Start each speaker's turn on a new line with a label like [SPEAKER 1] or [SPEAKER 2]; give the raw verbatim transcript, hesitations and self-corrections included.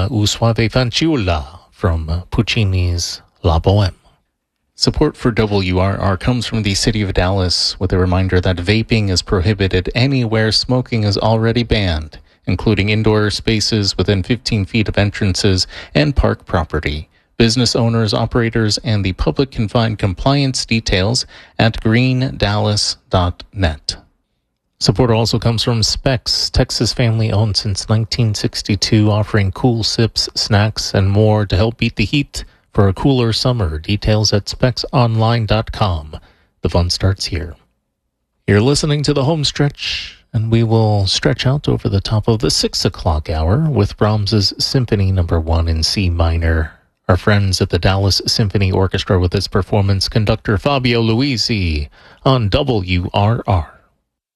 [SPEAKER 1] U Suave Fanciulla from Puccini's La Bohème. Support for W R R comes from the City of Dallas with a reminder that vaping is prohibited anywhere smoking is already banned, including indoor spaces within fifteen feet of entrances and park property. Business owners, operators, and the public can find compliance details at green dallas dot net. Support also comes from Specs, Texas family-owned since nineteen sixty-two, offering cool sips, snacks, and more to help beat the heat for a cooler summer. Details at specs online dot com. The fun starts here. You're listening to the home stretch, and we will stretch out over the top of the six o'clock hour with Brahms's Symphony Number One in C minor. Our friends at the Dallas Symphony Orchestra with its performance, conductor Fabio Luisi on W R R.